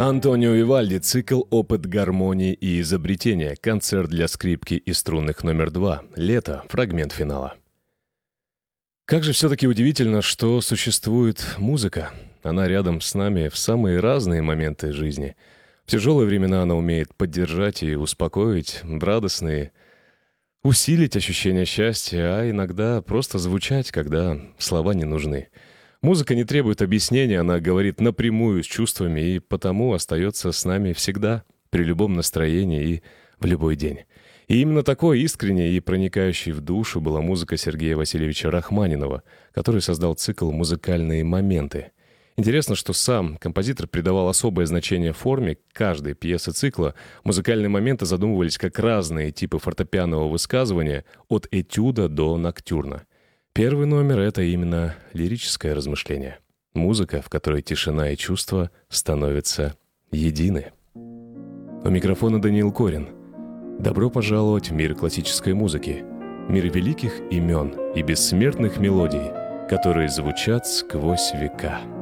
Антонио Вивальди, цикл «Опыт гармонии и изобретения», концерт для скрипки и струнных номер 2, лето, фрагмент финала. Как же все-таки удивительно, что существует музыка. Она рядом с нами в самые разные моменты жизни. В тяжелые времена она умеет поддержать и успокоить, в радостные усилить ощущение счастья, а иногда просто звучать, когда слова не нужны. Музыка не требует объяснения, она говорит напрямую с чувствами и потому остается с нами всегда, при любом настроении и в любой день. И именно такой искренней и проникающей в душу была музыка Сергея Васильевича Рахманинова, который создал цикл «Музыкальные моменты». Интересно, что сам композитор придавал особое значение форме каждой пьесы цикла. Музыкальные моменты задумывались как разные типы фортепианного высказывания, от этюда до ноктюрна. Первый номер — это именно лирическое размышление. Музыка, в которой тишина и чувства становятся едины. У микрофона Даниил Корин. Добро пожаловать в мир классической музыки. Мир великих имен и бессмертных мелодий, которые звучат сквозь века.